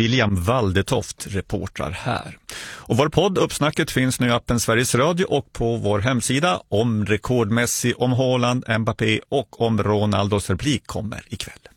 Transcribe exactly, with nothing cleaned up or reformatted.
William Waldetoft reportrar här. Och vår podd Uppsnacket finns nu i appen Sveriges Radio och på vår hemsida. Om rekordmässig, om Haaland, Mbappé och om Ronaldos replik kommer ikväll.